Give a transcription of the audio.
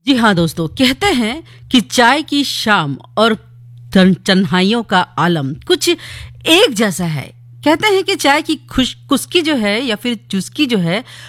जी हाँ दोस्तों, कहते हैं कि चाय की शाम और तन्हाइयों का आलम कुछ एक जैसा है। कहते हैं कि चाय की खुशकी जो है या फिर चुस्की जो है